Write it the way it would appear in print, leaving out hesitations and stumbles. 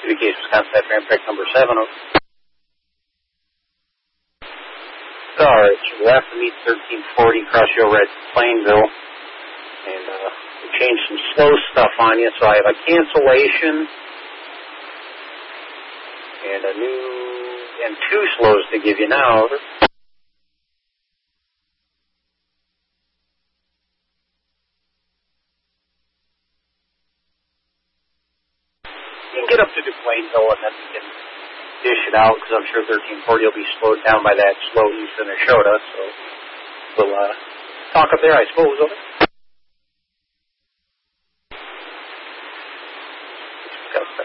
Case, Wisconsin, Amtrak number 7. Alright, so we'll have to meet 1340 Cross Hill Red Plainville. And we changed some slow stuff on you, so I have a cancellation and two slows to give you now. Over. You can get up to Plainville and then we can dish it out, because I'm sure 1340 will be slowed down by that slow Eastern Ashota, so we'll talk up there, I suppose. Over.